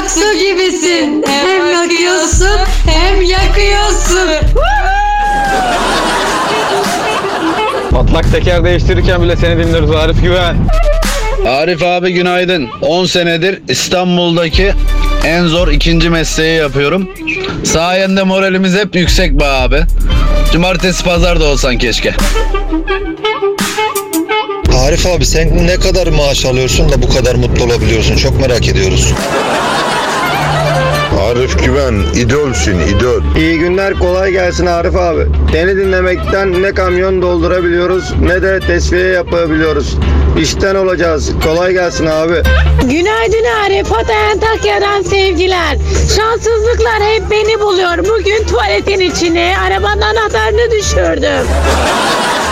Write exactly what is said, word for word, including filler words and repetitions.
Aksu gibisin. Hem yakıyorsun hem yakıyorsun. Patlak teker değiştirirken bile seni dinliyoruz Arif Güven. Arif abi günaydın. on senedir İstanbul'daki en zor ikinci mesleği yapıyorum. Sayende moralimiz hep yüksek be abi. Cumartesi pazar da olsan keşke. Arif abi sen ne kadar maaş alıyorsun da bu kadar mutlu olabiliyorsun? Çok merak ediyoruz. Arif Güven, idolsün, idol. İyi günler, kolay gelsin Arif abi. Seni dinlemekten ne kamyon doldurabiliyoruz ne de tesviye yapabiliyoruz. İşten olacağız. Kolay gelsin abi. Günaydın Arif, Hatay Antakya'dan sevgiler. Şanssızlıklar hep beni buluyor. Bugün tuvaletin içine arabanın anahtarını düşürdüm.